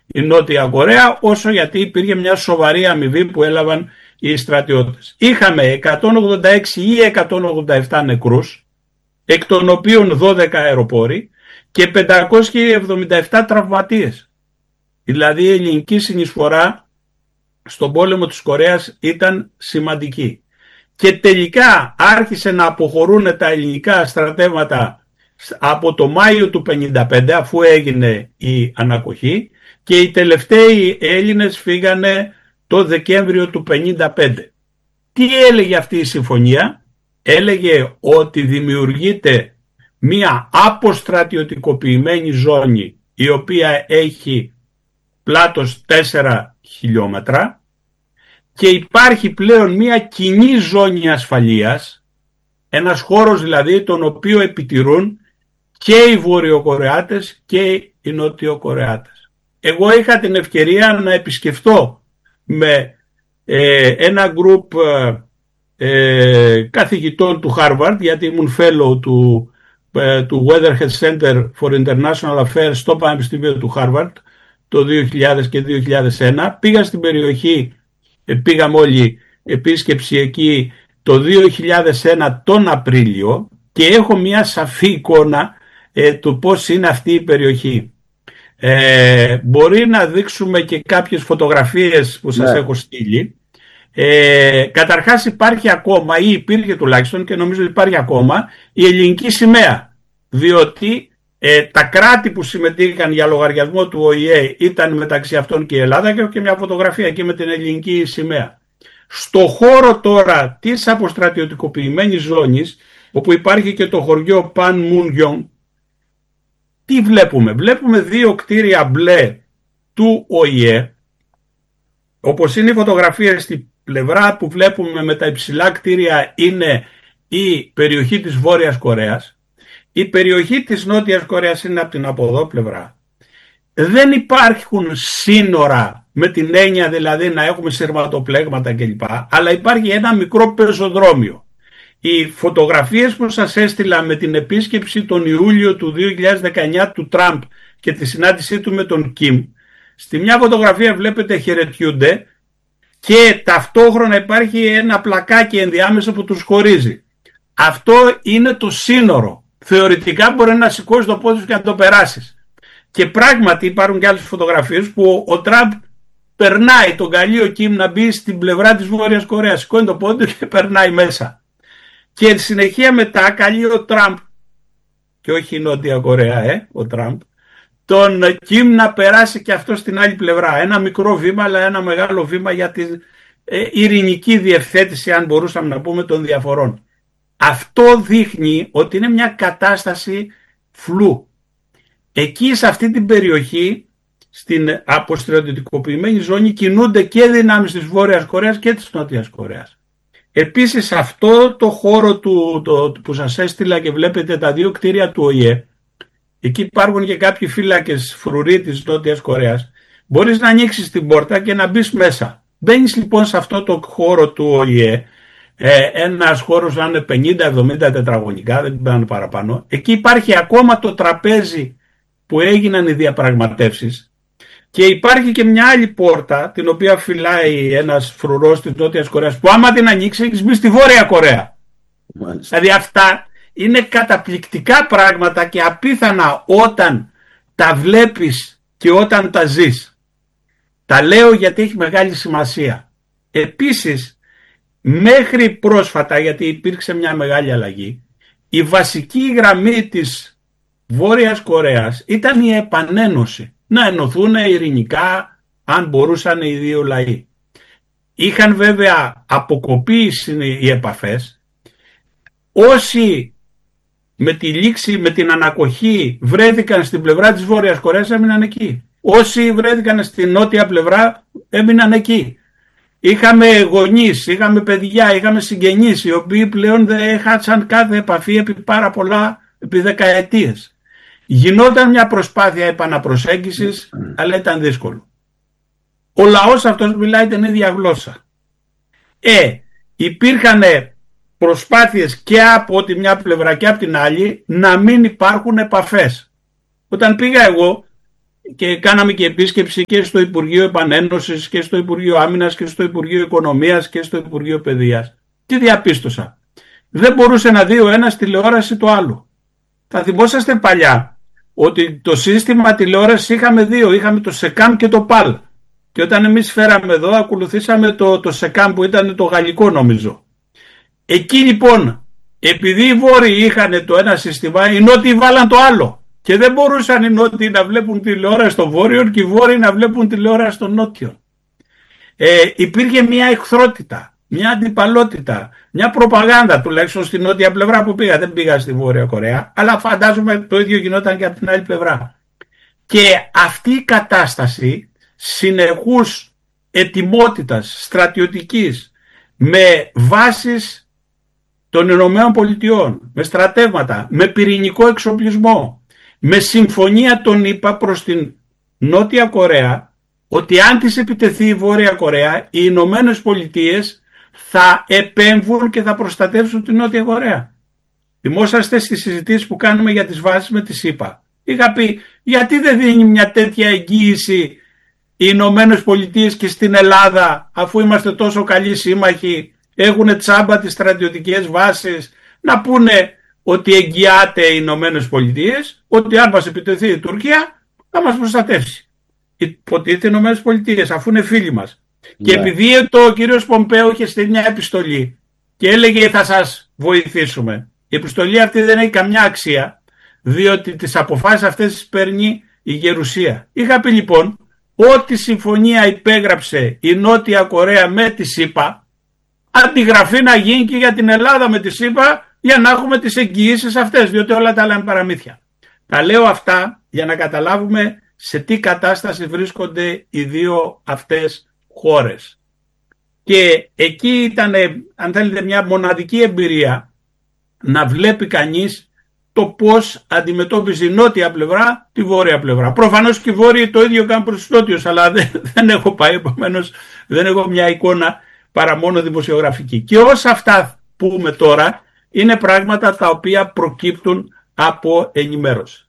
η Νότια Κορέα, όσο γιατί υπήρχε μια σοβαρή αμοιβή που έλαβαν οι στρατιώτες. Είχαμε 186 ή 187 νεκρούς, εκ των οποίων 12 αεροπόροι και 577 τραυματίες. Δηλαδή η ελληνική συνεισφορά στον πόλεμο της Κορέας ήταν σημαντική. Και τελικά άρχισε να αποχωρούν τα ελληνικά στρατεύματα από το Μάιο του 1955, αφού έγινε η ανακοχή, και οι τελευταίοι Έλληνες φύγανε το Δεκέμβριο του 1955. Τι έλεγε αυτή η συμφωνία? Έλεγε ότι δημιουργείται μία αποστρατιωτικοποιημένη ζώνη η οποία έχει πλάτος 4 χιλιόμετρα και υπάρχει πλέον μία κοινή ζώνη ασφαλείας, ένας χώρος δηλαδή τον οποίο επιτηρούν και οι Βορειοκορεάτες και οι Νοτιοκορεάτες. Εγώ είχα την ευκαιρία να επισκεφτώ με ένα γκρουπ καθηγητών του Harvard, γιατί ήμουν fellow του Weatherhead Center for International Affairs στο Πανεπιστήμιο του Harvard το 2000 και 2001. Πήγα στην περιοχή, πήγαμε όλοι επίσκεψη εκεί το 2001 τον Απρίλιο και έχω μια σαφή εικόνα του πώς είναι αυτή η περιοχή. Μπορεί να δείξουμε και κάποιες φωτογραφίες που σας έχω στείλει. Καταρχάς υπάρχει ακόμα, ή υπήρχε τουλάχιστον και νομίζω υπάρχει ακόμα, η ελληνική σημαία, διότι τα κράτη που συμμετείχαν για λογαριασμό του ΟΗΕ ήταν μεταξύ αυτών και η Ελλάδα, και έχω και μια φωτογραφία εκεί με την ελληνική σημαία. Στο χώρο τώρα της αποστρατιωτικοποιημένης ζώνης, όπου υπάρχει και το χωριό Πανμουνγιόν, τι βλέπουμε? Βλέπουμε δύο κτίρια μπλε του ΟΗΕ, όπως είναι οι φωτογραφίες στην πλευρά που βλέπουμε με τα υψηλά κτίρια είναι η περιοχή της Βόρειας Κορέας. Η περιοχή της Νότιας Κορέας είναι από την από εδώ πλευρά. Δεν υπάρχουν σύνορα με την έννοια δηλαδή να έχουμε σειρματοπλέγματα κλπ. Αλλά υπάρχει ένα μικρό πεζοδρόμιο. Οι φωτογραφίες που σας έστειλα με την επίσκεψη τον Ιούλιο του 2019 του Τραμπ και τη συνάντησή του με τον Κιμ, στη μια φωτογραφία βλέπετε χαιρετιούνται και ταυτόχρονα υπάρχει ένα πλακάκι ενδιάμεσα που τους χωρίζει. Αυτό είναι το σύνορο. Θεωρητικά μπορεί να σηκώσει το πόδι σου και να το περάσεις. Και πράγματι υπάρχουν και άλλες φωτογραφίες που ο Τραμπ περνάει τον καλείο Κιμ να μπει στην πλευρά της Βόρειας Κορέας. Σηκώνει το πόδι του και περνάει μέσα. Και συνεχεία μετά καλεί ο Τραμπ, και όχι η Νότια Κορέα, ο Τραμπ, τον Κιμ να περάσει και αυτό στην άλλη πλευρά. Ένα μικρό βήμα, αλλά ένα μεγάλο βήμα για την ειρηνική διευθέτηση, αν μπορούσαμε να πούμε, των διαφορών. Αυτό δείχνει ότι είναι μια κατάσταση φλού. Εκεί σε αυτή την περιοχή, στην αποστρατιωτικοποιημένη ζώνη, κινούνται και δυνάμεις της Βόρειας Κορέας και της Νότιας Κορέας. Επίσης αυτό το χώρο που σας έστειλα και βλέπετε τα δύο κτίρια του ΟΗΕ, εκεί υπάρχουν και κάποιοι φύλακες φρουροί της Νότιας Κορέας. Μπορείς να ανοίξεις την πόρτα και να μπεις μέσα. Μπαίνεις λοιπόν σε αυτό το χώρο του ΟΗΕ, ένας χώρος να είναι 50-70 τετραγωνικά, δεν πάνε παραπάνω. Εκεί υπάρχει ακόμα το τραπέζι που έγιναν οι διαπραγματεύσεις και υπάρχει και μια άλλη πόρτα την οποία φυλάει ένας φρουρός της Νότιας Κορέας που άμα την ανοίξει έχεις μπει στη Βόρεια Κορέα. Μάλιστα. Δηλαδή αυτά είναι καταπληκτικά πράγματα και απίθανα όταν τα βλέπεις και όταν τα ζεις. Τα λέω γιατί έχει μεγάλη σημασία. Επίσης, μέχρι πρόσφατα, γιατί υπήρξε μια μεγάλη αλλαγή, η βασική γραμμή της Βόρειας Κορέας ήταν η επανένωση. Να ενωθούν ειρηνικά αν μπορούσαν οι δύο λαοί. Είχαν βέβαια αποκοπεί οι επαφές. Όσοι με τη λήξη, με την ανακοχή βρέθηκαν στην πλευρά της Βόρειας Κορέας έμειναν εκεί. Όσοι βρέθηκαν στην νότια πλευρά έμειναν εκεί. Είχαμε γονείς, είχαμε παιδιά, είχαμε συγγενείς οι οποίοι πλέον δεν έχασαν κάθε επαφή επί δεκαετίες. Γινόταν μια προσπάθεια επαναπροσέγγισης, αλλά ήταν δύσκολο. Ο λαός αυτός μιλάει την ίδια γλώσσα. Υπήρχαν προσπάθειες και από τη μια πλευρά και από την άλλη να μην υπάρχουν επαφές. Όταν πήγα εγώ, και κάναμε και επίσκεψη και στο Υπουργείο Επανένωσης και στο Υπουργείο Άμυνας και στο Υπουργείο Οικονομίας και στο Υπουργείο Παιδείας. Τι διαπίστωσα? Δεν μπορούσε να δει ο ένας τηλεόραση το άλλο. Θα θυμόσαστε παλιά ότι το σύστημα τηλεόρασης είχαμε δύο, είχαμε το ΣΕΚΑΜ και το ΠΑΛ. Και όταν εμείς φέραμε εδώ ακολουθήσαμε το ΣΕΚΑΜ που ήταν το γαλλικό νομίζω. Εκεί λοιπόν, επειδή οι Βόρειοι είχαν το ένα σύστημα, οι Νότιοι βάλαν το άλλο. Και δεν μπορούσαν οι Νότιοι να βλέπουν τηλεόραση των Βόρειων και οι Βόρειοι να βλέπουν τηλεόραση των Νότιων. Υπήρχε μια εχθρότητα, μια αντιπαλότητα, μια προπαγάνδα, τουλάχιστον στην νότια πλευρά που πήγα. Δεν πήγα στη Βόρεια Κορέα, αλλά φαντάζομαι το ίδιο γινόταν και από την άλλη πλευρά. Και αυτή η κατάσταση συνεχούς ετοιμότητας στρατιωτικής με βάσεις των Ηνωμένων Πολιτειών, με στρατεύματα, με πυρηνικό εξοπλισμό, με συμφωνία των ΗΠΑ προς την Νότια Κορέα, ότι αν της επιτεθεί η Βόρεια Κορέα, οι Ηνωμένες Πολιτείες θα επέμβουν και θα προστατεύσουν την Νότια Κορέα. Θυμόσαστε στις συζητήσεις που κάνουμε για τις βάσεις με τις ΗΠΑ. Είχα πει, γιατί δεν δίνει μια τέτοια εγγύηση οι Ηνωμένες Πολιτείες και στην Ελλάδα, αφού είμαστε τόσο καλοί σύμμαχοι, έχουν τσάμπα τις στρατιωτικές βάσεις, να πούνε ότι εγγυάται οι Ηνωμένες Πολιτείες, ότι αν μας επιτεθεί η Τουρκία θα μας προστατεύσει. Υποτίθεται οι Ηνωμένες Πολιτείες, αφού είναι φίλοι μας. Ναι. Και επειδή ο κύριος Πομπέο είχε στείλει μια επιστολή και έλεγε θα σας βοηθήσουμε, η επιστολή αυτή δεν έχει καμιά αξία, διότι τις αποφάσεις αυτές τις παίρνει η Γερουσία. Είχα πει λοιπόν, ό,τι συμφωνία υπέγραψε η Νότια Κορέα με τη ΣΥΠΑ, αντιγραφή να γίνει και για την Ελλάδα με τη ΣΥΠΑ, για να έχουμε τις εγγυήσεις αυτές, διότι όλα τα άλλα είναι παραμύθια. Τα λέω αυτά για να καταλάβουμε σε τι κατάσταση βρίσκονται οι δύο αυτές χώρες. Και εκεί ήταν, αν θέλετε, μια μοναδική εμπειρία να βλέπει κανείς το πώς αντιμετώπιζε η νότια πλευρά τη βόρεια πλευρά. Προφανώς και οι βόρειοι το ίδιο κάνουν προς τους νότιους, αλλά δεν έχω πάει, επομένως δεν έχω μια εικόνα παρά μόνο δημοσιογραφική. Και όσα αυτά πούμε τώρα είναι πράγματα τα οποία προκύπτουν από ενημέρωση.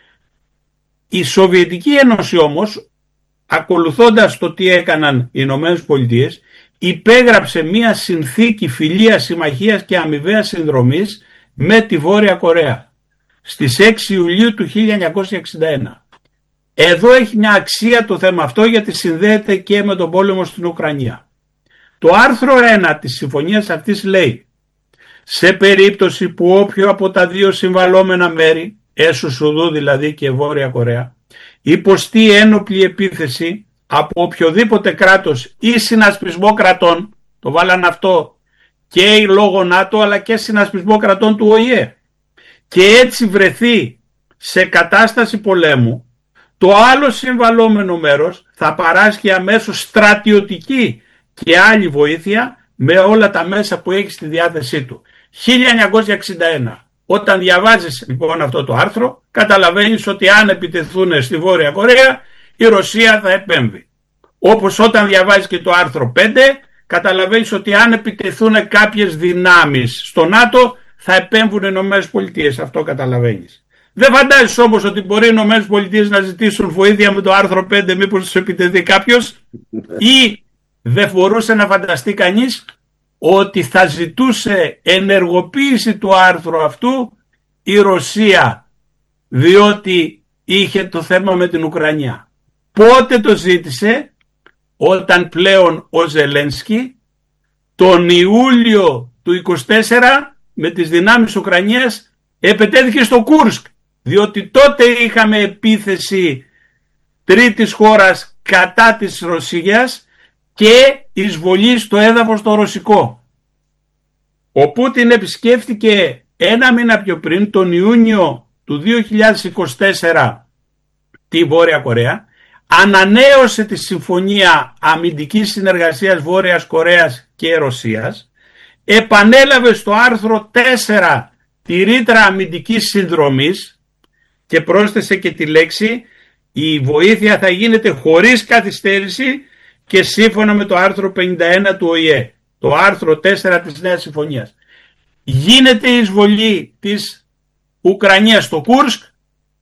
Η Σοβιετική Ένωση όμως, ακολουθώντας το τι έκαναν οι Ηνωμένες Πολιτείες, υπέγραψε μια συνθήκη φιλίας, συμμαχίας και αμοιβαίας συνδρομής με τη Βόρεια Κορέα στις 6 Ιουλίου του 1961. Εδώ έχει μια αξία το θέμα αυτό, γιατί συνδέεται και με τον πόλεμο στην Ουκρανία. Το άρθρο 1 της συμφωνίας αυτής λέει, σε περίπτωση που όποιο από τα δύο συμβαλόμενα μέρη, έσω δηλαδή και Βόρεια Κορέα, υποστεί ένοπλη επίθεση από οποιοδήποτε κράτος ή συνασπισμό κρατών, το βάλαν αυτό και λόγω ΝΑΤΟ αλλά και συνασπισμό κρατών του ΟΗΕ, και έτσι βρεθεί σε κατάσταση πολέμου, το άλλο συμβαλόμενο μέρος θα παράσχει αμέσως στρατιωτική και άλλη βοήθεια με όλα τα μέσα που έχει στη διάθεσή του. 1961. Όταν διαβάζεις λοιπόν αυτό το άρθρο, καταλαβαίνεις ότι αν επιτεθούν στη Βόρεια Κορέα, η Ρωσία θα επέμβει. Όπως όταν διαβάζεις και το άρθρο 5, καταλαβαίνεις ότι αν επιτεθούν κάποιες δυνάμεις στο ΝΑΤΟ, θα επέμβουν οι Ηνωμένες Πολιτείες. Αυτό καταλαβαίνεις. Δεν φαντάζεσαι όμως ότι μπορεί οι Ηνωμένες Πολιτείες να ζητήσουν βοήθεια με το άρθρο 5 μήπως τους επιτεθεί κάποιος, ή δεν μπορούσε να φανταστεί κανείς ότι θα ζητούσε ενεργοποίηση του άρθρου αυτού η Ρωσία, διότι είχε το θέμα με την Ουκρανία. Πότε το ζήτησε? Όταν πλέον ο Ζελένσκι τον Ιούλιο του 24 με τις δυνάμεις Ουκρανίας επετέθηκε στο Κούρσκ, διότι τότε είχαμε επίθεση τρίτης χώρας κατά της Ρωσίας και εισβολή στο έδαφος το ρωσικό. Ο Πούτιν επισκέφθηκε ένα μήνα πιο πριν, τον Ιούνιο του 2024, τη Βόρεια Κορέα, ανανέωσε τη συμφωνία αμυντικής συνεργασίας Βόρειας Κορέας και Ρωσίας, επανέλαβε στο άρθρο 4 τη ρήτρα αμυντικής συνδρομής και πρόσθεσε και τη λέξη «η βοήθεια θα γίνεται χωρίς καθυστέρηση και σύμφωνα με το άρθρο 51 του ΟΗΕ», το άρθρο 4 της Νέας Συμφωνίας. Γίνεται η εισβολή της Ουκρανίας στο Κούρσκ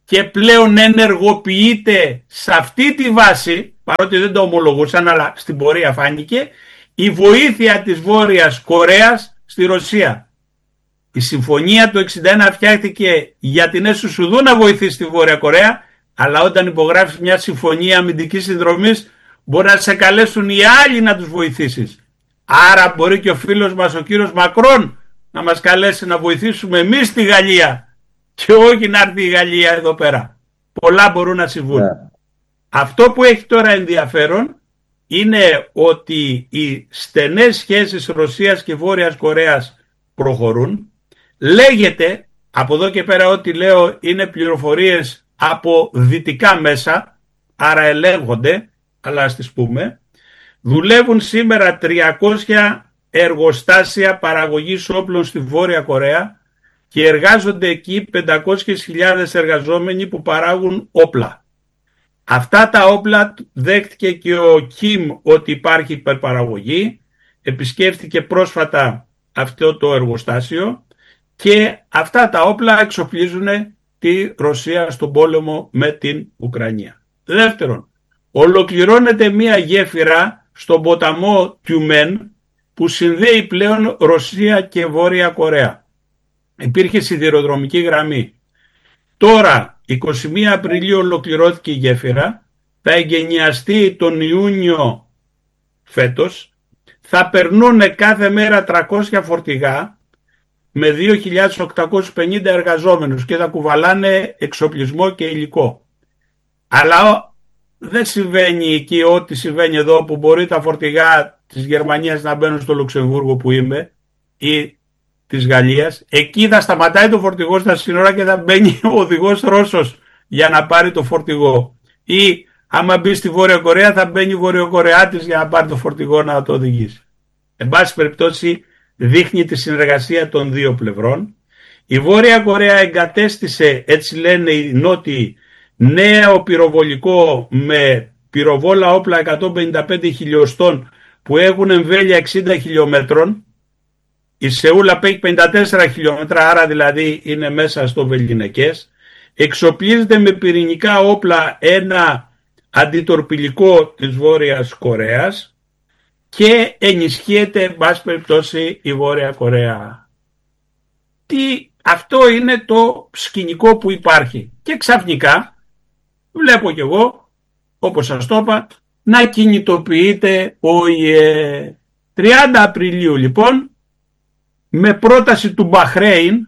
και πλέον ενεργοποιείται σε αυτή τη βάση, παρότι δεν το ομολογούσαν αλλά στην πορεία φάνηκε, η βοήθεια της Βόρειας Κορέας στη Ρωσία. Η συμφωνία του 1961 φτιάχτηκε για την ΕΣΟΥ να βοηθήσει τη Βόρεια Κορέα, αλλά όταν υπογράφεις μια συμφωνία αμυντικής συνδρομής μπορεί να σε καλέσουν οι άλλοι να τους βοηθήσεις. Άρα μπορεί και ο φίλος μας ο κύριος Μακρόν να μας καλέσει να βοηθήσουμε εμείς τη Γαλλία και όχι να έρθει η Γαλλία εδώ πέρα. Πολλά μπορούν να συμβούν. Αυτό που έχει τώρα ενδιαφέρον είναι ότι οι στενές σχέσεις Ρωσίας και Βόρειας Κορέας προχωρούν. Λέγεται, από εδώ και πέρα ό,τι λέω είναι πληροφορίες από δυτικά μέσα, άρα ελέγχονται, αλλά ας τις πούμε, δουλεύουν σήμερα 300 εργοστάσια παραγωγής όπλων στη Βόρεια Κορέα και εργάζονται εκεί 500.000 εργαζόμενοι που παράγουν όπλα. Αυτά τα όπλα δέχτηκε και ο Κιμ ότι υπάρχει υπερπαραγωγή, επισκέφθηκε πρόσφατα αυτό το εργοστάσιο και αυτά τα όπλα εξοπλίζουν τη Ρωσία στον πόλεμο με την Ουκρανία. Δεύτερον, ολοκληρώνεται μία γέφυρα στον ποταμό Τιουμέν που συνδέει πλέον Ρωσία και Βόρεια Κορέα. Υπήρχε σιδηροδρομική γραμμή. Τώρα, 21 Απριλίου ολοκληρώθηκε η γέφυρα, θα εγκαινιαστεί τον Ιούνιο φέτος, θα περνούν κάθε μέρα 300 φορτηγά με 2.850 εργαζόμενους και θα κουβαλάνε εξοπλισμό και υλικό. Αλλά δεν συμβαίνει εκεί ό,τι συμβαίνει εδώ που μπορεί τα φορτηγά της Γερμανίας να μπαίνουν στο Λουξεμβούργο που είμαι ή της Γαλλίας. Εκεί θα σταματάει το φορτηγό στα σύνορα και θα μπαίνει ο οδηγός Ρώσος για να πάρει το φορτηγό. Ή άμα μπει στη Βόρεια Κορέα θα μπαίνει Βορειοκορεάτης για να πάρει το φορτηγό να το οδηγήσει. Εν πάση περιπτώσει δείχνει τη συνεργασία των δύο πλευρών. Η Βόρεια Κορέα εγκατέστησε, έτσι λένε οι νότιοι, νέο πυροβολικό με πυροβόλα όπλα 155 χιλιοστών που έχουν εμβέλεια 60 χιλιόμετρων. Η Σεούλ απέχει 54 χιλιόμετρα, άρα δηλαδή είναι μέσα στο Βελγινεκές. Εξοπλίζεται με πυρηνικά όπλα ένα αντιτορπιλικό της Βόρειας Κορέας και ενισχύεται, εν πάση περιπτώσει, η Βόρεια Κορέα. Αυτό είναι το σκηνικό που υπάρχει. Και ξαφνικά βλέπω κι εγώ, όπως σας το είπα, να κινητοποιείται ο ΙΕ. 30 Απριλίου λοιπόν, με πρόταση του Μπαχρέιν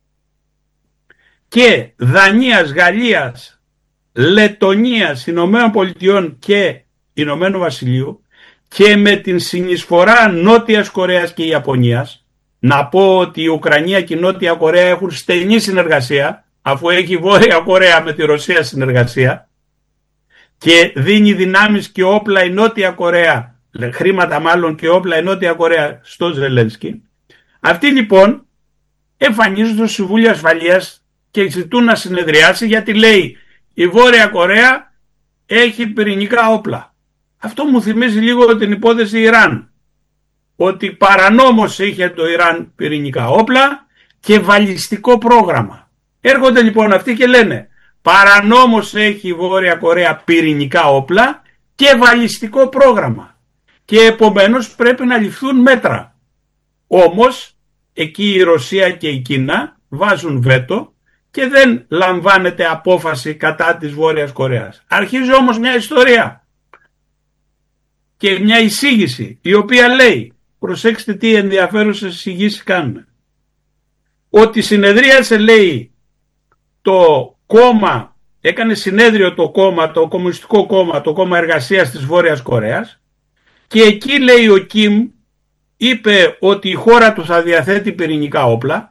και Δανίας, Γαλλίας, Λετονίας, Ηνωμένων Πολιτειών και Ηνωμένου Βασιλείου και με την συνεισφορά Νότιας Κορέας και Ιαπωνίας, να πω ότι η Ουκρανία και η Νότια Κορέα έχουν στενή συνεργασία, αφού έχει η Βόρεια Κορέα με τη Ρωσία συνεργασία και δίνει δυνάμεις και όπλα η Νότια Κορέα, χρήματα μάλλον και όπλα η Νότια Κορέα στο Ζελένσκι. Αυτοί λοιπόν εμφανίζονται στο Συμβούλιο Ασφαλείας και ζητούν να συνεδριάσει γιατί λέει η Βόρεια Κορέα έχει πυρηνικά όπλα. Αυτό μου θυμίζει λίγο την υπόθεση Ιράν, ότι παρανόμως είχε το Ιράν πυρηνικά όπλα και βαλιστικό πρόγραμμα. Έρχονται λοιπόν αυτοί και λένε παρανόμως έχει η Βόρεια Κορέα πυρηνικά όπλα και βαλιστικό πρόγραμμα και επομένως πρέπει να ληφθούν μέτρα. Όμως εκεί η Ρωσία και η Κίνα βάζουν βέτο και δεν λαμβάνεται απόφαση κατά της Βόρειας Κορέας. Αρχίζει όμως μια ιστορία και μια εισήγηση η οποία λέει, προσέξτε τι ενδιαφέρουσες εισηγήσεις κάνουν, ότι συνεδρίασε λέει το κόμμα, έκανε συνέδριο το κόμμα, το Κομμουνιστικό Κόμμα, το Κόμμα Εργασίας της Βόρειας Κορέας και εκεί λέει ο Κιμ είπε ότι η χώρα του θα διαθέτει πυρηνικά όπλα.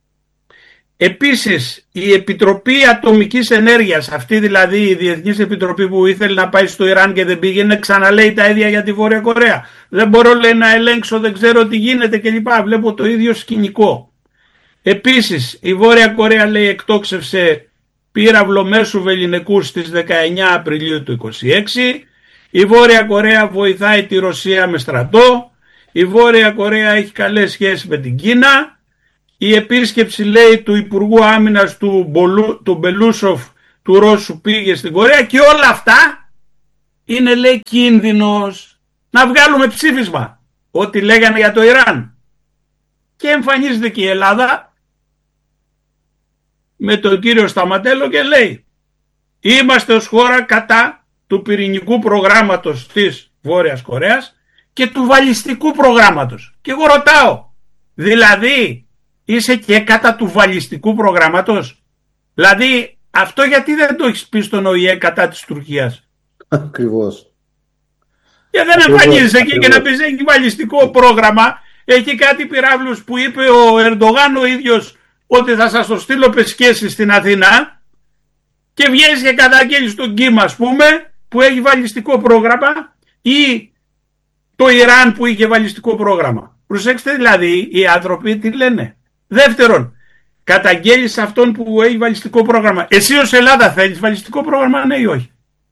Επίσης η Επιτροπή Ατομικής Ενέργειας, αυτή δηλαδή η Διεθνής Επιτροπή που ήθελε να πάει στο Ιράν και δεν πήγαινε, ξαναλέει τα ίδια για τη Βόρεια Κορέα. Δεν μπορώ λέει να ελέγξω, δεν ξέρω τι γίνεται κλπ. Βλέπω το ίδιο σκηνικό. Επίσης η Βόρεια Κορέα λέει εκτόξευσε πύραυλο μέσου βεληνικού στις 19 Απριλίου του 26. Η Βόρεια Κορέα βοηθάει τη Ρωσία με στρατό. Η Βόρεια Κορέα έχει καλές σχέσεις με την Κίνα. Η επίσκεψη λέει του Υπουργού Άμυνας του Μπελούσοφ του Ρώσου πήγε στην Κορέα και όλα αυτά είναι, λέει, κίνδυνος. Να βγάλουμε ψήφισμα ό,τι λέγανε για το Ιράν. Και εμφανίζεται και η Ελλάδα με τον κύριο Σταματέλο και λέει: είμαστε ως χώρα κατά του πυρηνικού προγράμματος της Βόρειας Κορέας και του βαλιστικού προγράμματος. Και εγώ ρωτάω, δηλαδή είσαι και κατά του βαλιστικού προγράμματος? Δηλαδή αυτό γιατί δεν το έχεις πει στον ΟΗΕ κατά της Τουρκίας? Ακριβώς. Και δεν εμφανίζεσαι εκεί και να πεις έχει βαλιστικό πρόγραμμα, έχει κάτι πυράβλους που είπε ο Ερντογάν ο ίδιος ότι θα σας το στείλω πεσκέσεις στην Αθήνα, και βγαίνεις και καταγγέλεις τον Κιμ, ας πούμε, που έχει βαλιστικό πρόγραμμα, ή το Ιράν που είχε βαλιστικό πρόγραμμα. Προσέξτε δηλαδή οι άνθρωποι τι λένε. Δεύτερον, καταγγέλεις αυτόν που έχει βαλιστικό πρόγραμμα. Εσύ ως Ελλάδα θέλεις βαλιστικό πρόγραμμα, ναι ή όχι?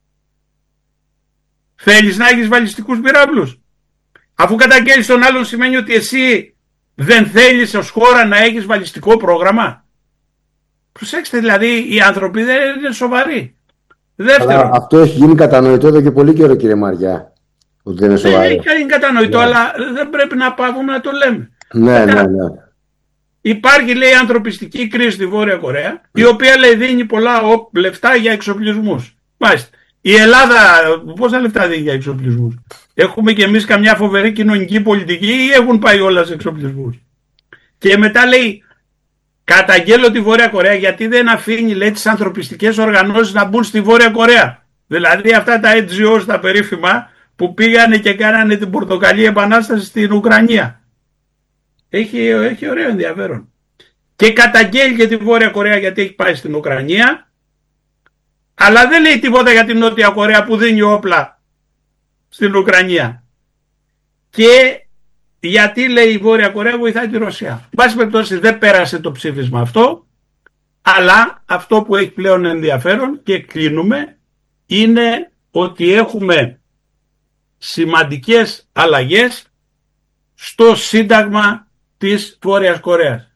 Θέλεις να έχεις βαλιστικούς πυράβλους? Αφού καταγγέλεις τον άλλον σημαίνει ότι εσύ δεν θέλεις ως χώρα να έχεις βαλιστικό πρόγραμμα. Προσέξτε δηλαδή, οι άνθρωποι δεν είναι σοβαροί. Δεύτερον, αλλά αυτό έχει γίνει κατανοητό εδώ και πολύ καιρό, κύριε Μαριά. Ότι δεν είναι σοβαρό. Δεν έχει γίνει κατανοητό, αλλά δεν πρέπει να πάβουμε να το λέμε. Ναι. Υπάρχει, λέει, ανθρωπιστική κρίση στη Βόρεια Κορέα, η οποία, λέει, δίνει πολλά λεφτά για εξοπλισμούς. Μάλιστα. Η Ελλάδα πόσα λεφτά δίνει για εξοπλισμούς? Έχουμε κι εμείς καμιά φοβερή κοινωνική πολιτική ή έχουν πάει όλα σε εξοπλισμούς? Και μετά λέει, καταγγέλλω τη Βόρεια Κορέα γιατί δεν αφήνει, λέει, τις ανθρωπιστικές οργανώσεις να μπουν στη Βόρεια Κορέα. Δηλαδή αυτά τα NGOs, τα περίφημα, που πήγανε και κάνανε την Πορτοκαλί Επανάσταση στην Ουκρανία. Έχει ωραίο ενδιαφέρον. Και καταγγέλει και τη Βόρεια Κορέα γιατί έχει πάει στην Ουκρανία, αλλά δεν λέει τίποτα για την Νότια Κορέα που δίνει όπλα στην Ουκρανία. Και γιατί, λέει, η Βόρεια Κορέα βοηθάει τη Ρωσία. Πάση περιπτώσει δεν πέρασε το ψήφισμα αυτό, αλλά αυτό που έχει πλέον ενδιαφέρον, και κλείνουμε, είναι ότι έχουμε σημαντικές αλλαγές στο Σύνταγμα της Βόρειας Κορέας.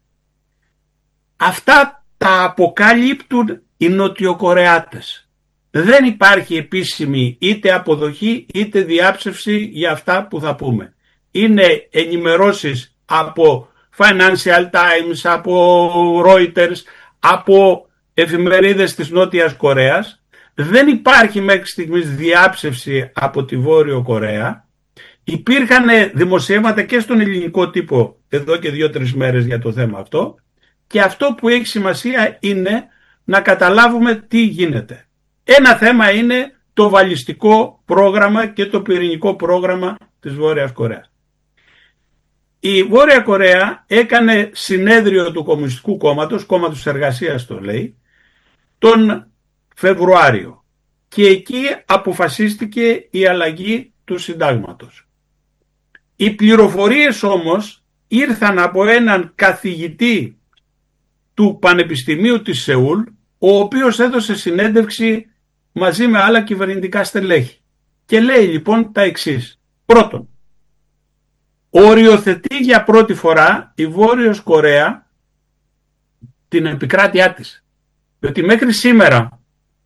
Αυτά τα αποκαλύπτουν οι Νοτιοκορεάτες. Δεν υπάρχει επίσημη είτε αποδοχή είτε διάψευση για αυτά που θα πούμε. Είναι ενημερώσεις από Financial Times, από Reuters, από εφημερίδες της Νότιας Κορέας. Δεν υπάρχει μέχρι στιγμής διάψευση από τη Βόρειο Κορέα. Υπήρχαν δημοσιεύματα και στον ελληνικό τύπο εδώ και 2-3 μέρες για το θέμα αυτό, και αυτό που έχει σημασία είναι να καταλάβουμε τι γίνεται. Ένα θέμα είναι το βαλιστικό πρόγραμμα και το πυρηνικό πρόγραμμα της Βόρειας Κορέας. Η Βόρεια Κορέα έκανε συνέδριο του Κομμουνιστικού Κόμματος Εργασίας το λέει, τον Φεβρουάριο, και εκεί αποφασίστηκε η αλλαγή του συντάγματος. Οι πληροφορίες όμως ήρθαν από έναν καθηγητή του Πανεπιστημίου της Σεούλ, ο οποίος έδωσε συνέντευξη μαζί με άλλα κυβερνητικά στελέχη. Και λέει λοιπόν τα εξής. Πρώτον, οριοθετεί για πρώτη φορά η Βόρειος Κορέα την επικράτειά της. Διότι μέχρι σήμερα,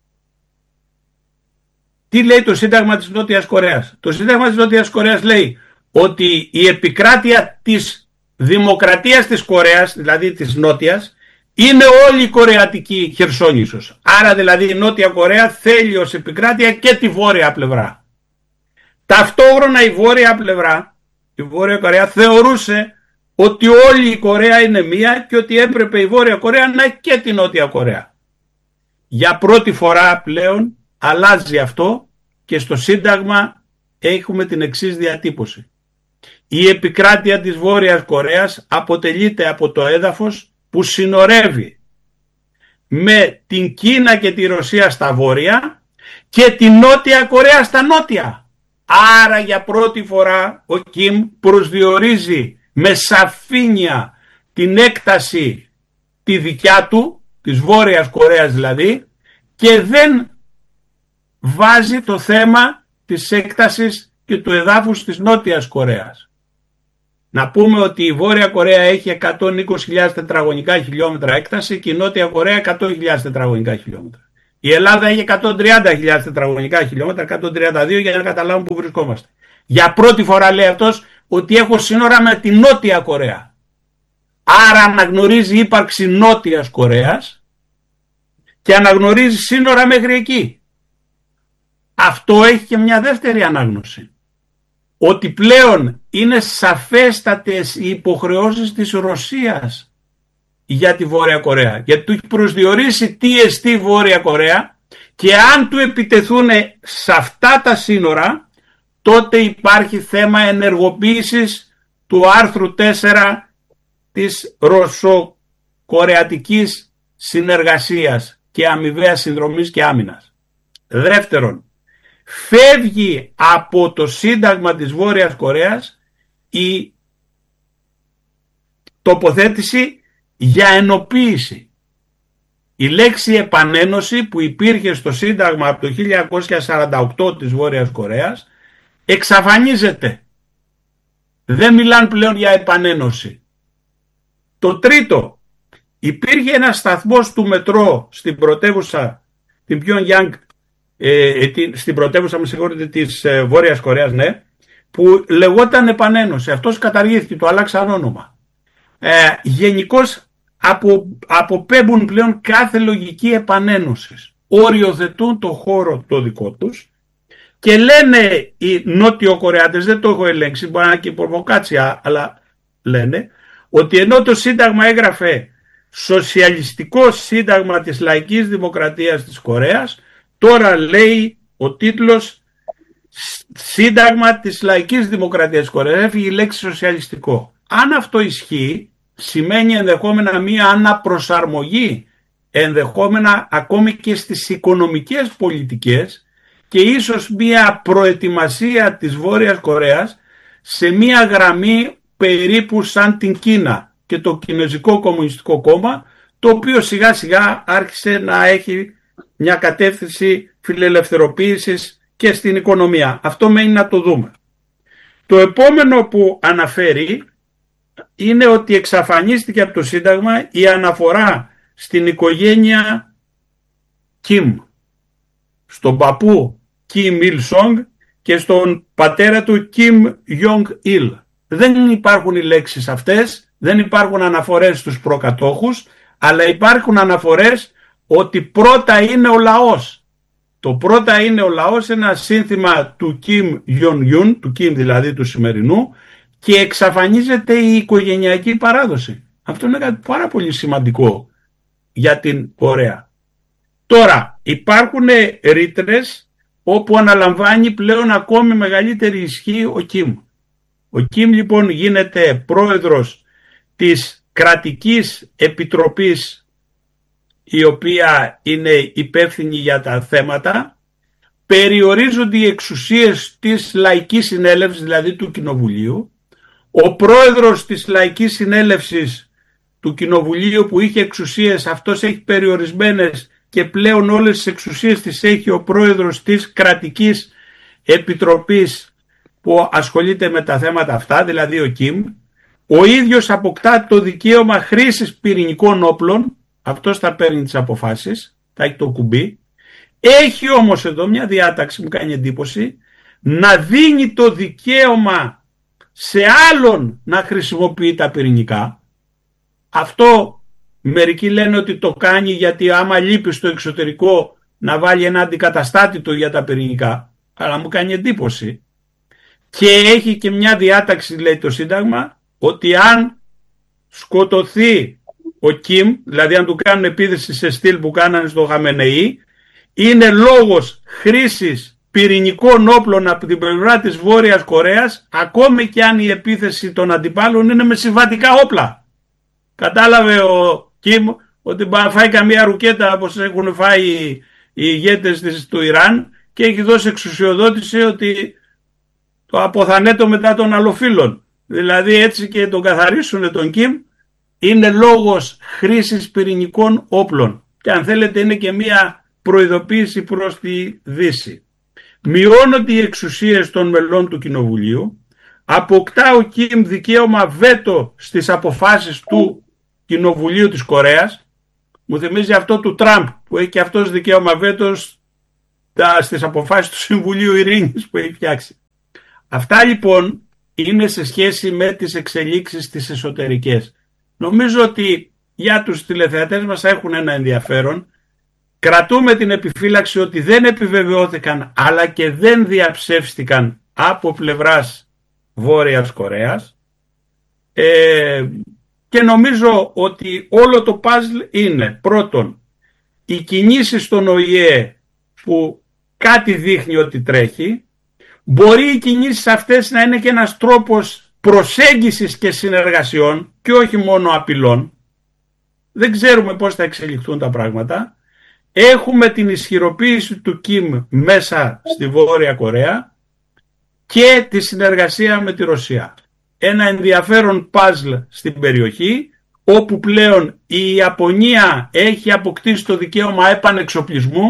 τι λέει το Σύνταγμα της Νότιας Κορέας? Το Σύνταγμα της Νότιας Κορέας λέει ότι η επικράτεια της Δημοκρατίας της Κορέας, δηλαδή της Νότιας, είναι όλη η Κορεατική Χερσόνησος. Άρα δηλαδή η Νότια Κορέα θέλει ως επικράτεια και τη βόρεια πλευρά. Ταυτόχρονα η βόρεια πλευρά, η Βόρεια Κορέα, θεωρούσε ότι όλη η Κορέα είναι μία και ότι έπρεπε η Βόρεια Κορέα να έχει και τη Νότια Κορέα. Για πρώτη φορά πλέον αλλάζει αυτό και στο Σύνταγμα έχουμε την εξής διατύπωση. Η επικράτεια της Βόρειας Κορέας αποτελείται από το έδαφος που συνορεύει με την Κίνα και τη Ρωσία στα βόρεια και τη Νότια Κορέα στα νότια. Άρα για πρώτη φορά ο Κιμ προσδιορίζει με σαφήνεια την έκταση τη δικιά του, της Βόρειας Κορέας δηλαδή, και δεν βάζει το θέμα της έκτασης και του εδάφους της Νότιας Κορέας. Να πούμε ότι η Βόρεια Κορέα έχει 120.000 τετραγωνικά χιλιόμετρα έκταση και η Νότια Κορέα 100.000 τετραγωνικά χιλιόμετρα. Η Ελλάδα έχει 130.000 τετραγωνικά χιλιόμετρα, 132 για να καταλάβουμε που βρισκόμαστε. Για πρώτη φορά λέει αυτός ότι έχω σύνορα με τη Νότια Κορέα. Άρα αναγνωρίζει ύπαρξη Νότιας Κορέας και αναγνωρίζει σύνορα μέχρι εκεί. Αυτό έχει και μια δεύτερη ανάγνωση. Ότι πλέον είναι σαφέστατες οι υποχρεώσεις της Ρωσίας για τη Βόρεια Κορέα. Γιατί του έχει προσδιορίσει τι εστί Βόρεια Κορέα και αν του επιτεθούν σε αυτά τα σύνορα, τότε υπάρχει θέμα ενεργοποίησης του άρθρου 4 της Ρωσοκορεατικής συνεργασίας και αμοιβαίας συνδρομής και άμυνας. Δεύτερον, φεύγει από το Σύνταγμα της Βόρειας Κορέας η τοποθέτηση για ενοποίηση. Η λέξη επανένωση που υπήρχε στο Σύνταγμα από το 1948 της Βόρειας Κορέας εξαφανίζεται. Δεν μιλάνε πλέον για επανένωση. Το τρίτο, υπήρχε ένας σταθμός του μετρό στην πρωτεύουσα, την Pyongyang, στην πρωτεύουσα της Βόρειας Κορέας, ναι, που λεγόταν επανένωση. Αυτός καταργήθηκε, το αλλάξαν όνομα. Γενικώς αποπέμπουν πλέον κάθε λογική επανένωσης. Οριοθετούν το χώρο το δικό τους και λένε οι Νότιο-Κορεάτες, δεν το έχω ελέγξει, μπορεί να είναι και προβοκάτσια, αλλά λένε ότι ενώ το Σύνταγμα έγραφε Σοσιαλιστικό Σύνταγμα της Λαϊκής Δημοκρατίας της Κορέας, τώρα λέει ο τίτλος Σύνταγμα της Λαϊκής Δημοκρατίας της Κορέας, έφυγε η λέξη σοσιαλιστικό. Αν αυτό ισχύει, σημαίνει ενδεχόμενα μία αναπροσαρμογή, ενδεχόμενα ακόμη και στις οικονομικές πολιτικές και ίσως μία προετοιμασία της Βόρειας Κορέας σε μία γραμμή περίπου σαν την Κίνα και το Κινέζικο Κομμουνιστικό Κόμμα, το οποίο σιγά σιγά άρχισε να έχει μια κατεύθυνση φιλελευθεροποίησης και στην οικονομία. Αυτό μένει να το δούμε. Το επόμενο που αναφέρει είναι ότι εξαφανίστηκε από το Σύνταγμα η αναφορά στην οικογένεια Κιμ, στον παππού Κιμ Il Sung και στον πατέρα του Κιμ Jong Il. Δεν υπάρχουν οι λέξεις αυτές, δεν υπάρχουν αναφορές στους προκατόχους, αλλά υπάρχουν αναφορές ότι πρώτα είναι ο λαός. Το πρώτα είναι ο λαός, ένα σύνθημα του Kim Jong-un, του Kim δηλαδή του σημερινού, και εξαφανίζεται η οικογενειακή παράδοση. Αυτό είναι κάτι πάρα πολύ σημαντικό για την Κορέα. Τώρα υπάρχουν ρήτρες όπου αναλαμβάνει πλέον ακόμη μεγαλύτερη ισχύ ο Kim. Ο Kim λοιπόν γίνεται πρόεδρος της κρατικής επιτροπής η οποία είναι υπεύθυνη για τα θέματα, περιορίζονται οι εξουσίες της Λαϊκής Συνέλευσης, δηλαδή του Κοινοβουλίου. Ο πρόεδρος της Λαϊκής Συνέλευσης του Κοινοβουλίου που είχε εξουσίες, αυτός έχει περιορισμένες και πλέον όλες τις εξουσίες τις έχει ο πρόεδρος της κρατικής επιτροπής που ασχολείται με τα θέματα αυτά, δηλαδή ο Κιμ. Ο ίδιος αποκτά το δικαίωμα χρήσης πυρηνικών όπλων, αυτός θα παίρνει τις αποφάσεις, θα έχει το κουμπί. Έχει όμως εδώ μια διάταξη που μου κάνει εντύπωση, να δίνει το δικαίωμα σε άλλον να χρησιμοποιεί τα πυρηνικά. Αυτό μερικοί λένε ότι το κάνει γιατί άμα λείπει στο εξωτερικό να βάλει ένα αντικαταστάτη του για τα πυρηνικά, αλλά μου κάνει εντύπωση. Και έχει και μια διάταξη, λέει το Σύνταγμα, ότι αν σκοτωθεί ο Κιμ, δηλαδή αν του κάνουν επίθεση σε στυλ που κάνανε στο Χαμενεή, είναι λόγος χρήσης πυρηνικών όπλων από την πλευρά της Βόρειας Κορέας, ακόμη και αν η επίθεση των αντιπάλων είναι με συμβατικά όπλα. Κατάλαβε ο Κιμ ότι φάει καμία ρουκέτα όπως έχουν φάει οι ηγέτες του Ιράν και έχει δώσει εξουσιοδότηση ότι το αποθανέτω μετά των αλλοφύλων. Δηλαδή έτσι και τον καθαρίσουν τον Κιμ, είναι λόγος χρήσης πυρηνικών όπλων. Και αν θέλετε είναι και μία προειδοποίηση προς τη Δύση. Μειώνονται οι εξουσίες των μελών του Κοινοβουλίου, αποκτά ο Κιμ δικαίωμα βέτο στις αποφάσεις του Κοινοβουλίου της Κορέας, Μου θυμίζει αυτό του Τραμπ, που έχει και αυτός δικαίωμα βέτος στις αποφάσεις του Συμβουλίου Ειρήνης που έχει φτιάξει. Αυτά λοιπόν είναι σε σχέση με τις εξελίξεις τις εσωτερικές. Νομίζω ότι για τους τηλεθεατές μας έχουν ένα ενδιαφέρον. Κρατούμε την επιφύλαξη ότι δεν επιβεβαιώθηκαν αλλά και δεν διαψεύστηκαν από πλευράς Βόρειας Κορέας, και νομίζω ότι όλο το παζλ είναι πρώτον οι κινήσεις στον ΟΗΕ που κάτι δείχνει ότι τρέχει. Μπορεί οι κινήσεις αυτές να είναι και ένας τρόπος προσέγγισης και συνεργασιών και όχι μόνο απειλών. Δεν ξέρουμε πώς θα εξελιχθούν τα πράγματα. Έχουμε την ισχυροποίηση του Κιμ μέσα στη Βόρεια Κορέα και τη συνεργασία με τη Ρωσία. Ένα ενδιαφέρον παζλ στην περιοχή, όπου πλέον η Ιαπωνία έχει αποκτήσει το δικαίωμα επανεξοπλισμού,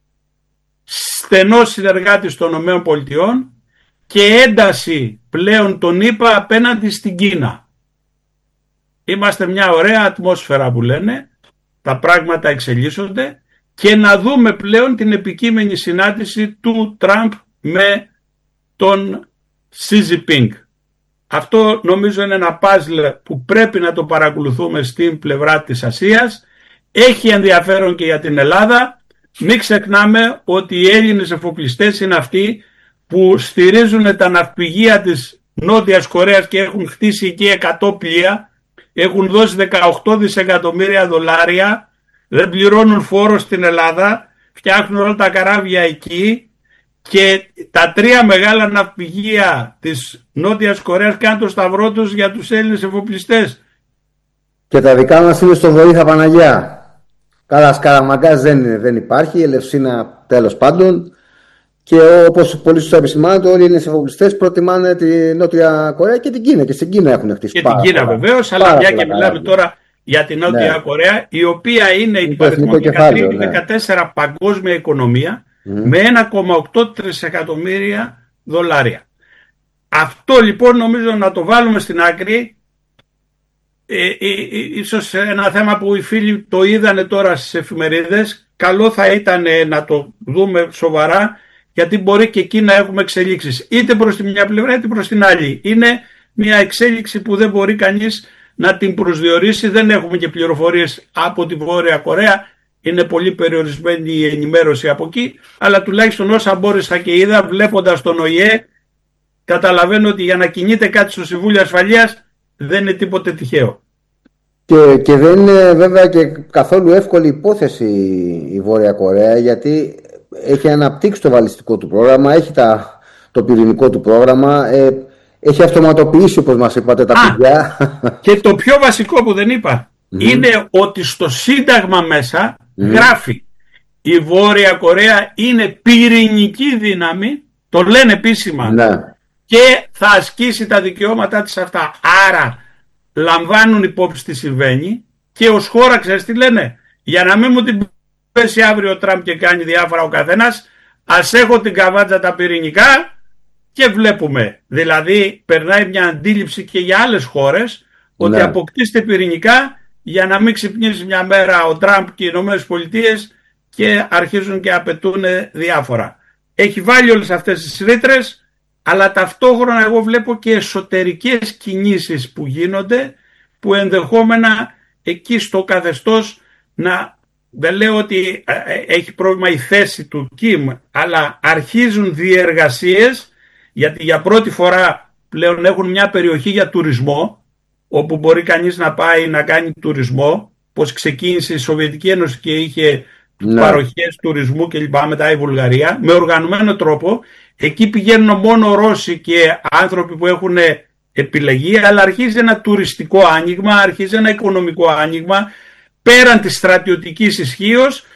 στενός συνεργάτης των ΗΠΑ και ένταση πλέον τον ΗΠΑ απέναντι στην Κίνα. Είμαστε μια ωραία ατμόσφαιρα που λένε, τα πράγματα εξελίσσονται, και να δούμε πλέον την επικείμενη συνάντηση του Τραμπ με τον Xi Jinping. Αυτό νομίζω είναι ένα παζλ που πρέπει να το παρακολουθούμε στην πλευρά της Ασίας. Έχει ενδιαφέρον και για την Ελλάδα. Μην ξεχνάμε ότι οι Έλληνες εφοπλιστές είναι αυτοί που στηρίζουν τα ναυπηγεία της Νότιας Κορέας και έχουν χτίσει εκεί 100 πλοία. Έχουν δώσει 18 δισεκατομμύρια δολάρια. Δεν πληρώνουν φόρο στην Ελλάδα. Φτιάχνουν όλα τα καράβια εκεί. Και τα τρία μεγάλα ναυπηγεία της Νότιας Κορέας κάνουν το σταυρό τους για τους Έλληνες εφοπλιστές. Και τα δικά μας είναι στο Βοήθα Παναγιά. Καλά, Σκαραμαγκάς δεν υπάρχει, η Ελευσίνα τέλος πάντων. Και όπως πολύ σωστά επισημάνεται, όλοι οι Έλληνες εφοπλιστές προτιμάνε τη Νότια Κορέα και την Κίνα. Και στην Κίνα έχουν χτίσει. Και την Κίνα βεβαίως, αλλά μια και μιλάμε τώρα για την Νότια Κορέα, η οποία είναι η 13-14 παγκόσμια οικονομία. Με 1,8 τρισεκατομμύρια δολάρια. Αυτό λοιπόν νομίζω να το βάλουμε στην άκρη. Ίσως ένα θέμα που οι φίλοι το είδανε τώρα στις εφημερίδες. Καλό θα ήταν να το δούμε σοβαρά, γιατί μπορεί και εκεί να έχουμε εξελίξεις είτε προς τη μια πλευρά είτε προς την άλλη. Είναι μια εξέλιξη που δεν μπορεί κανείς να την προσδιορίσει. Δεν έχουμε και πληροφορίες από τη Βόρεια Κορέα. Είναι πολύ περιορισμένη η ενημέρωση από εκεί, αλλά τουλάχιστον όσα μπόρεσα και είδα βλέποντας τον ΟΗΕ, καταλαβαίνω ότι για να κινείται κάτι στο Συμβούλιο Ασφαλείας δεν είναι τίποτε τυχαίο. Και δεν είναι βέβαια και καθόλου εύκολη υπόθεση η Βόρεια Κορέα, γιατί έχει αναπτύξει το βαλιστικό του πρόγραμμα, έχει το πυρηνικό του πρόγραμμα, έχει αυτοματοποιήσει, όπως μας είπατε, τα παιδιά. Και το πιο βασικό που δεν είπα είναι ότι στο Σύνταγμα μέσα γράφει η Βόρεια Κορέα είναι πυρηνική δύναμη, το λένε επίσημα, και θα ασκήσει τα δικαιώματά της αυτά. Άρα λαμβάνουν υπόψη τι συμβαίνει, και ως χώρα ξέρεις τι λένε, για να μην μου την πέσει αύριο ο Τραμπ και κάνει διάφορα ο καθένας, ας έχω την καβάτσα τα πυρηνικά και βλέπουμε. Δηλαδή περνάει μια αντίληψη και για άλλες χώρες ότι αποκτήστε πυρηνικά για να μην ξυπνήσει μια μέρα ο Τραμπ και οι Ηνωμένες Πολιτείες και αρχίζουν και απαιτούν διάφορα. Έχει βάλει όλες αυτές τις ρήτρες, αλλά ταυτόχρονα εγώ βλέπω και εσωτερικές κινήσεις που γίνονται, που ενδεχόμενα εκεί στο καθεστώς δεν λέω ότι έχει πρόβλημα η θέση του Κιμ, αλλά αρχίζουν διεργασίες, γιατί για πρώτη φορά πλέον έχουν μια περιοχή για τουρισμό, όπου μπορεί κανείς να πάει να κάνει τουρισμό, πως ξεκίνησε η Σοβιετική Ένωση και είχε παροχές τουρισμού και λοιπά, μετά η Βουλγαρία, με οργανωμένο τρόπο. Εκεί πηγαίνουν μόνο Ρώσοι και άνθρωποι που έχουν επιλεγεί, αλλά αρχίζει ένα τουριστικό άνοιγμα, αρχίζει ένα οικονομικό άνοιγμα, πέραν της στρατιωτικής ισχύως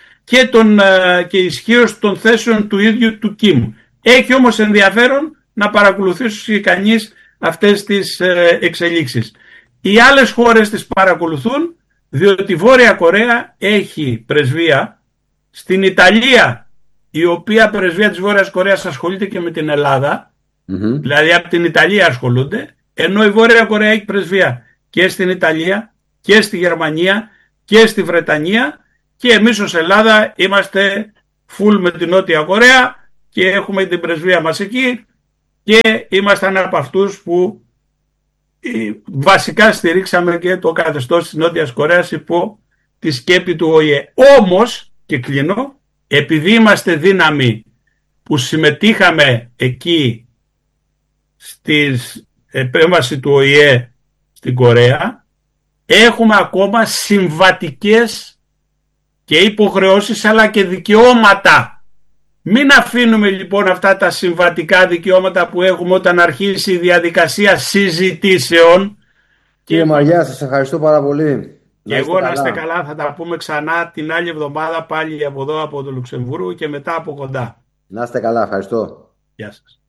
και ισχύως των θέσεων του ίδιου του Κιμ. Έχει όμως ενδιαφέρον να παρακολουθήσει κανείς αυτές τις εξελίξεις. Οι άλλες χώρες τις παρακολουθούν, διότι η Βόρεια Κορέα έχει πρεσβεία στην Ιταλία, η οποία πρεσβεία της Βόρειας Κορέας ασχολείται και με την Ελλάδα, δηλαδή από την Ιταλία ασχολούνται, ενώ η Βόρεια Κορέα έχει πρεσβεία και στην Ιταλία και στη Γερμανία και στη Βρετανία Και εμείς ως Ελλάδα είμαστε full με την Νότια Κορέα και έχουμε την πρεσβεία μας εκεί και ήμασταν από αυτούς που βασικά στηρίξαμε και το καθεστώς της Νότιας Κορέας υπό τη σκέπη του ΟΗΕ. Όμως, και κλείνω, επειδή είμαστε δύναμη που συμμετείχαμε εκεί στη επέμβαση του ΟΗΕ στην Κορέα, έχουμε ακόμα συμβατικές και υποχρεώσεις αλλά και δικαιώματα. Μην αφήνουμε λοιπόν αυτά τα συμβατικά δικαιώματα που έχουμε όταν αρχίσει η διαδικασία συζητήσεων. Κύριε Μαριά, σας ευχαριστώ πάρα πολύ. Και εγώ να είστε καλά, θα τα πούμε ξανά την άλλη εβδομάδα πάλι από εδώ από το Λουξεμβούργο και μετά από κοντά. Να είστε καλά, ευχαριστώ. Γεια σας.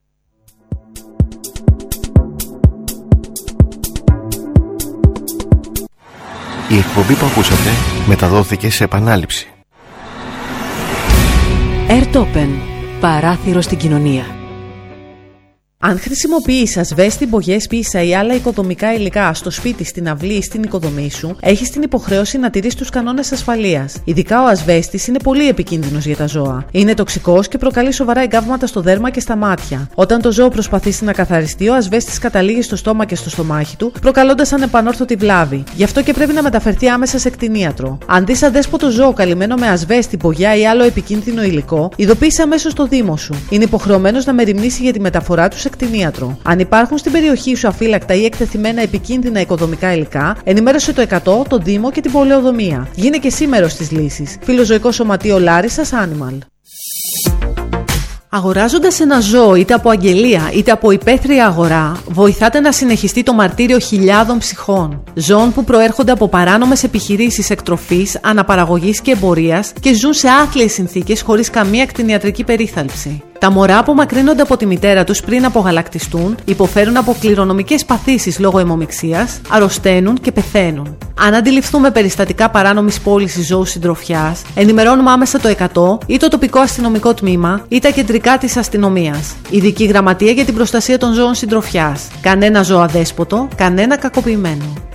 Η εκπομπή που ακούσατε μεταδόθηκε σε επανάληψη. Airtopen. Παράθυρο στην κοινωνία. Αν χρησιμοποιείς ασβέστη, μπογιές, πίσα ή άλλα οικοδομικά υλικά στο σπίτι, στην αυλή ή στην οικοδομή σου, έχεις την υποχρέωση να τηρείς τους κανόνες ασφαλείας. Ειδικά ο ασβέστης είναι πολύ επικίνδυνος για τα ζώα. Είναι τοξικός και προκαλεί σοβαρά εγκάβματα στο δέρμα και στα μάτια. Όταν το ζώο προσπαθήσει να καθαριστεί, ο ασβέστης καταλήγει στο στόμα και στο στομάχι του, προκαλώντας ανεπανόρθωτη βλάβη. Γι' αυτό και πρέπει να μεταφερθεί άμεσα σε κτηνίατρο. Αν δεις αδέσποτο ζώο καλυμμένο με ασβέστη, μπογιά ή άλλο επικίνδυνο υλικό, ειδοποίησε αμέσως το Δήμο σου. Είναι υποχρεωμένος να μεριμνήσει για τη μεταφορά του σε κτηνίατρο. Αν υπάρχουν στην περιοχή σου αφύλακτα ή εκτεθειμένα επικίνδυνα οικοδομικά υλικά, ενημέρωσε το 100, το Δήμο και την πολεοδομία. Γίνε και εσύ μέρος της λύσης. Φιλοζωικό Σωματείο Λάρισσας Animal. Αγοράζοντας ένα ζώο είτε από αγγελία είτε από υπαίθρια αγορά, βοηθάτε να συνεχιστεί το μαρτύριο χιλιάδων ψυχών. Ζώων που προέρχονται από παράνομες επιχειρήσεις εκτροφής, αναπαραγωγής και εμπορίας και ζουν σε άθλιες συνθήκες χωρίς καμία κτηνιατρική περίθαλψη. Τα μωρά απομακρύνονται από τη μητέρα τους πριν απογαλακτιστούν, υποφέρουν από κληρονομικές παθήσεις λόγω αιμομιξίας, αρρωσταίνουν και πεθαίνουν. Αν αντιληφθούμε περιστατικά παράνομης πώλησης ζώου συντροφιάς, ενημερώνουμε άμεσα το 100 ή το τοπικό αστυνομικό τμήμα ή τα κεντρικά της αστυνομίας. Ειδική γραμματεία για την προστασία των ζώων συντροφιάς. Κανένα ζώο αδέσποτο, κανένα κακοποιημένο.